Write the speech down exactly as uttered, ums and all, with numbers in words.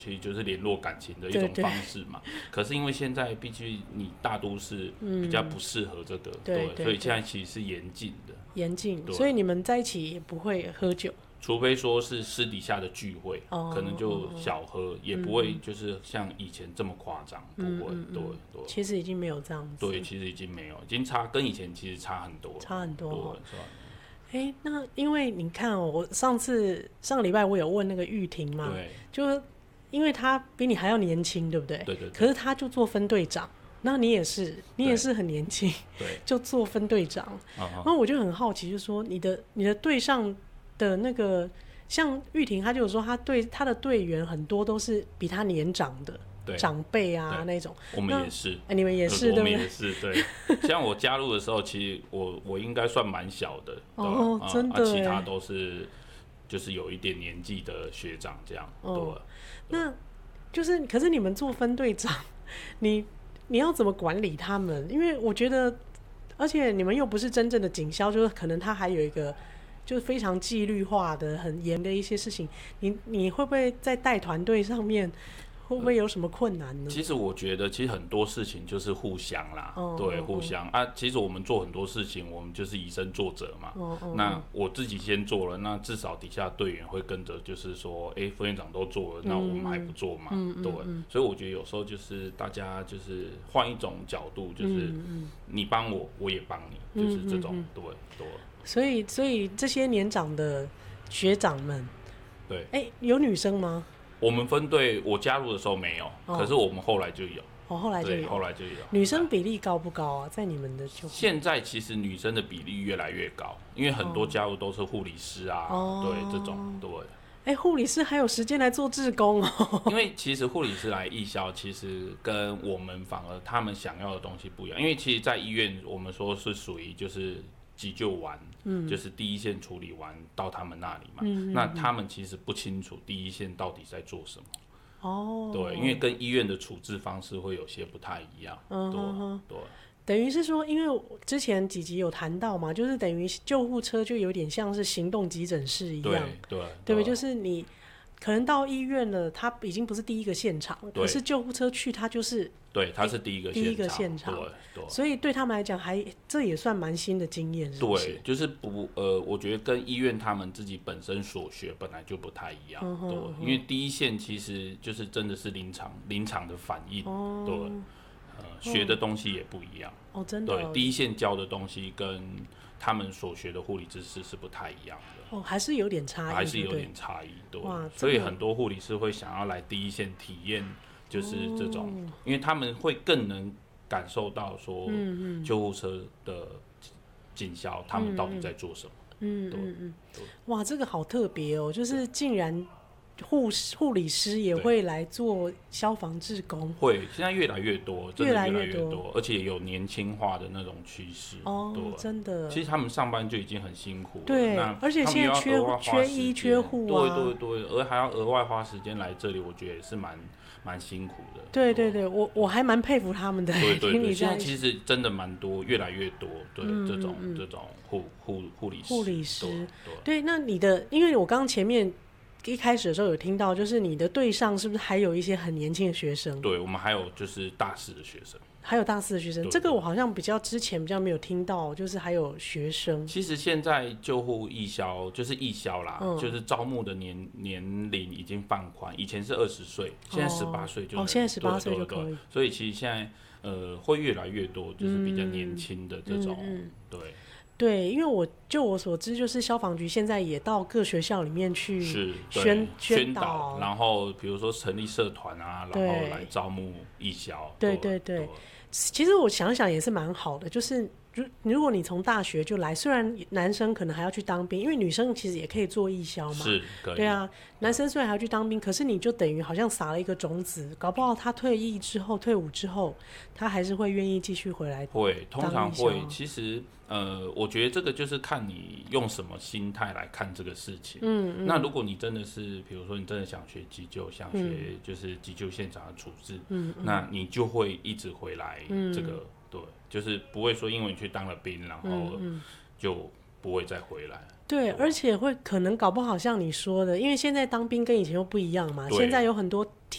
其实就是联络感情的一种方式嘛。对对，可是因为现在毕竟你大都市比较不适合这个，嗯、对, 对, 对，所以现在其实是严禁的。 严禁，所以你们在一起也不会喝酒。 除非说是私底下的聚会，哦、可能就小喝，哦、也不会就是像以前这么夸张，嗯、不会，嗯嗯、对对。 其实已经没有这样子。 对，其实已经没有，已经差跟以前其实差很多， 差很多。 对， 哎、欸，那因为你看哦，我上次上个礼拜我有问那个玉婷嘛， 对， 就因为她比你还要年轻，对不对？ 对 对, 对。 可是她就做分队长，那你也是，你也是很年轻， 对， 就做分队长。然后我就很好奇，就是说你的你的队上的那个，像玉婷，她就有说，她对她的队员很多都是比她年长的。长辈啊那种， 我们也是， 哎、欸，你们也是，对不对？ 我们也是，对。像我加入的时候，其实我我应该算蛮小的， 哦，啊、真的、啊， 其他都是就是有一点年纪的学长这样，哦、 对。那就是，可是你们做分队长，你你要怎么管理他们？因为我觉得，而且你们又不是真正的警消，就是可能他还有一个。就是非常纪律化的、很严的一些事情，你你会不会在带团队上面会不会有什么困难呢？ 其实我觉得，其实很多事情就是互相啦，哦、对，哦、互相啊。其实我们做很多事情，我们就是以身作则嘛。哦哦、那我自己先做了，那至少底下队员会跟着，就是说，哎、欸，副院长都做了，那我们还不做嘛？嗯嗯、对、嗯，所以我觉得有时候就是大家就是换一种角度，就是你帮我，我也帮你，就是这种，嗯嗯嗯、对对。 所以，所以这些年长的学长们， 对， 哎、欸，有女生吗？ 我们分队我加入的时候没有，哦、可是我们后来就有。 哦，后来就有， 后来就有。 女生比例高不高啊？在你们的就现在其实女生的比例越来越高，因为很多加入都是护理师啊，哦、对这种对。 哎、欸，护理师还有时间来做志工哦。 因为其实护理师来义消，其实跟我们反而他们想要的东西不一样。因为其实，在医院我们说是属于就是急救完，嗯，就是第一线处理完到他们那里嘛，嗯嗯嗯，那他们其实不清楚第一线到底在做什么。哦，对，因为跟医院的处置方式会有些不太一样。嗯，对对。 等于是说，因为之前几集有谈到嘛，就是等于救护车就有点像是行动急诊室一样， 对对， 对不对？就是你可能到医院了，它已经不是第一个现场了，可是救护车去，它就是对，它是第一个现场， 第一个现场， 对对。 所以对他们来讲，还这也算蛮新的经验，是不是？ 对，就是不呃，我觉得跟医院他们自己本身所学本来就不太一样，嗯、对，嗯、因为第一线其实就是真的是临场临场的反应，哦、对。呃，学的东西也不一样哦，真的、哦。 对，第一线教的东西跟他们所学的护理知识是不太一样的。 哦，还是有点差异， 还是有点差异，对。所以很多护理师会想要来第一线体验，就是这种，哦、因为他们会更能感受到说，嗯嗯，救护车的警消他们到底在做什么。 嗯嗯嗯，哇，这个好特别哦，就是竟然。护护理师也会来做消防志工， 会现在越来越多，真的越来越多，越多而且有年轻化的那种趋势。 哦，对，真的。 其实他们上班就已经很辛苦了， 对， 那而且现在缺缺医缺护啊，对对对，而还要额外花时间来这里，我觉得也是蛮蛮辛苦的。 对对对，我我还蛮佩服他们的。 对对对，现在其实真的蛮多，越来越多，对、嗯、这种、嗯、这种护护护理师。 护理师， 对， 对，那你的，因为我刚刚前面。一开始的时候有听到，就是你的队上是不是还有一些很年轻的学生？ 对，我们还有就是大四的学生， 还有大四的学生。这个我好像比较之前比较没有听到，就是还有学生。 其实现在救护义消就是义消啦、嗯，就是招募的年年龄已经放宽，以前是二十岁，现在十八岁就哦，现在十八岁就可以。 所以其实现在呃会越来越多，就是比较年轻的这种，嗯嗯、对。 对，因为我就我所知，就是消防局现在也到各学校里面去宣宣导，然后比如说成立社团啊，然后来招募义消。 对对 对, 对，其实我想想也是蛮好的，就是如如果你从大学就来，虽然男生可能还要去当兵，因为女生其实也可以做义消嘛， 是，可以。 对啊，男生虽然还要去当兵，可是你就等于好像撒了一个种子，搞不好他退役之后、退伍之后，他还是会愿意继续回来。 会，通常会。其实，呃，我觉得这个就是看你用什么心态来看这个事情。嗯嗯。那如果你真的是，比如说你真的想学急救，想学就是急救现场的处置，嗯嗯，那你就会一直回来这个。嗯，对，就是不会说因为你去当了兵，然后就不会再回来。 对，对，而且会可能搞不好像你说的，因为现在当兵跟以前又不一样嘛，现在有很多